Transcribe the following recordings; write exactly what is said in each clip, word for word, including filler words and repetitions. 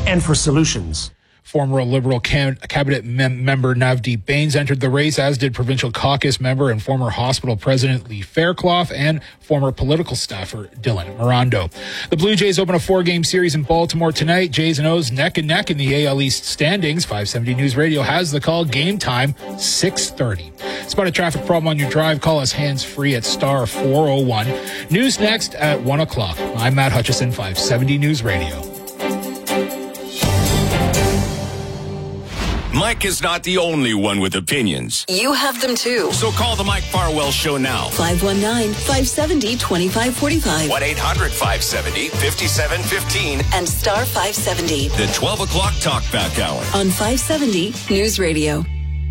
and for solutions. Former Liberal cam- cabinet mem- member Navdeep Bains entered the race, as did provincial caucus member and former hospital president Lee Fairclough and former political staffer Dylan Mirando. The Blue Jays open a four-game series in Baltimore tonight. Jays and O's neck and neck in the A L East standings. five seventy News Radio has the call. Game time, six thirty. Spot a traffic problem on your drive. Call us hands-free at star four oh one. News next at one o'clock. I'm Matt Hutchison, five seventy News Radio. Mike is not the only one with opinions. You have them too. So call the Mike Farwell Show now. five one nine, five seven zero, two five four five. one eight hundred, five seven zero, five seven one five. And star five seventy. The twelve o'clock Talkback Hour. On five seventy News Radio.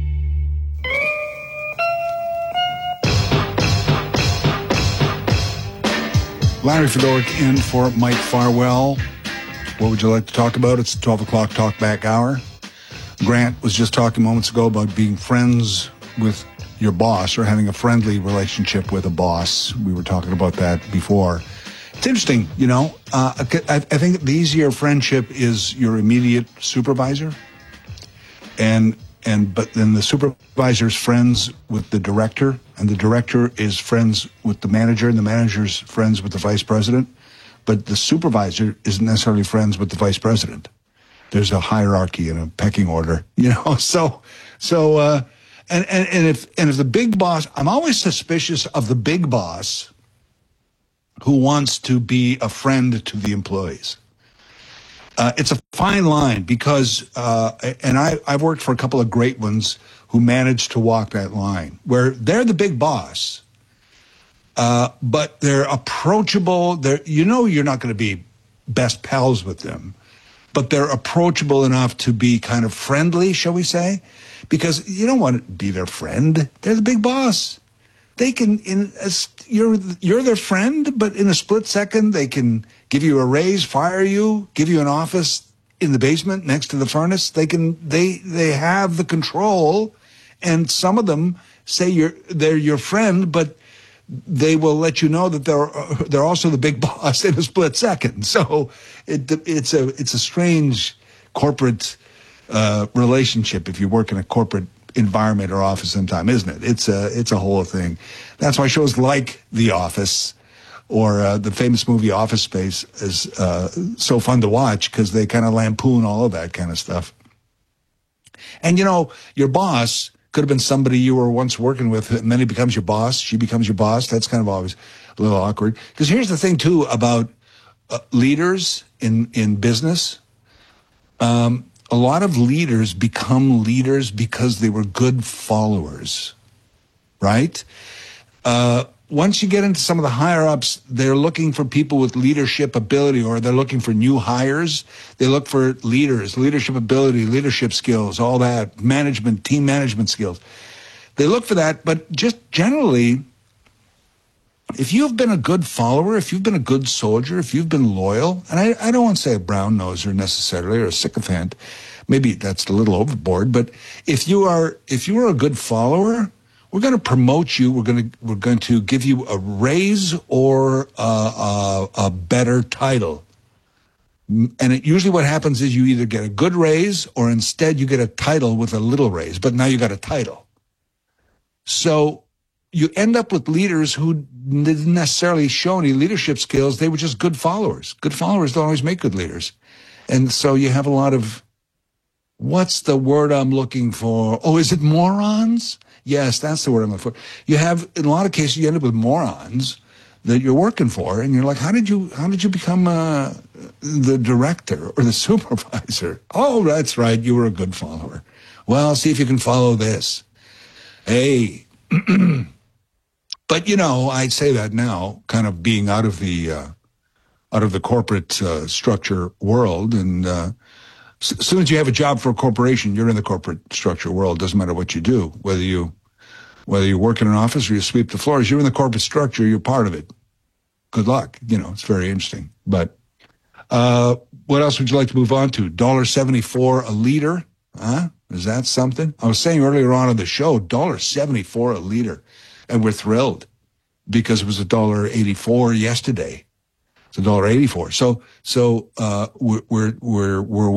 Larry Fedoruk in for Mike Farwell. What would you like to talk about? It's the twelve o'clock Talkback Hour. Grant was just talking moments ago about being friends with your boss or having a friendly relationship with a boss. We were talking about that before. It's interesting, you know. Uh, I, I think the easier friendship is your immediate supervisor, and and but then the supervisor's friends with the director, and the director is friends with the manager, and the manager's friends with the vice president. But the supervisor isn't necessarily friends with the vice president. There's a hierarchy and a pecking order, you know. So, so, uh, and, and, and if, and if the big boss, I'm always suspicious of the big boss who wants to be a friend to the employees. Uh, it's a fine line because, uh, and I, I've worked for a couple of great ones who managed to walk that line where they're the big boss, uh, but they're approachable. They're, you know, you're not going to be best pals with them, but they're approachable enough to be kind of friendly, shall we say? Because you don't want to be their friend. They're the big boss. They can, in a, you're you're their friend, but in a split second, they can give you a raise, fire you, give you an office in the basement next to the furnace. They can, they they have the control, and some of them say you're they're your friend, but they will let you know that they're they're also the big boss in a split second. So it it's a it's a strange corporate uh, relationship if you work in a corporate environment or office sometime, isn't it? It's a it's a whole thing. That's why shows like The Office or uh, the famous movie Office Space is uh, so fun to watch because they kind of lampoon all of that kind of stuff. And you know, your boss could have been somebody you were once working with, and then he becomes your boss. She becomes your boss. That's kind of always a little awkward. Because here's the thing, too, about uh, leaders in, in business. Um, a lot of leaders become leaders because they were good followers, right? Uh, once you get into some of the higher-ups, they're looking for people with leadership ability, or they're looking for new hires. They look for leaders, leadership ability, leadership skills, all that, management, team management skills. They look for that, but just generally, if you've been a good follower, if you've been a good soldier, if you've been loyal, and I, I don't want to say a brown-noser necessarily or a sycophant, maybe that's a little overboard, but if you are if you are a good follower, we're going to promote you. We're going to we're going to give you a raise or a, a, a better title. And it, usually what happens is you either get a good raise or instead you get a title with a little raise. But now you got a title. So you end up with leaders who didn't necessarily show any leadership skills. They were just good followers. Good followers don't always make good leaders. And so you have a lot of, what's the word I'm looking for? Oh, is it morons? Yes, that's the word I'm looking for. You have, in a lot of cases, you end up with morons that you're working for, and you're like, how did you, how did you become uh, the director or the supervisor? Oh, that's right, you were a good follower. Well, see if you can follow this. Hey, but you know, I say that now, kind of being out of the uh, out of the corporate uh, structure world, and uh, as soon as you have a job for a corporation, you're in the corporate structure world. Doesn't matter what you do, whether you whether you work in an office or you sweep the floors, you're in the corporate structure. You're part of it. Good luck. You know, it's very interesting. But uh, what else would you like to move on to? one dollar seventy-four a liter. Huh? Is that something? I was saying earlier on in the show, one dollar seventy-four a liter. And we're thrilled because it was one dollar eighty-four yesterday. It's one dollar eighty-four. So, so, uh, we're, we're, we're, we're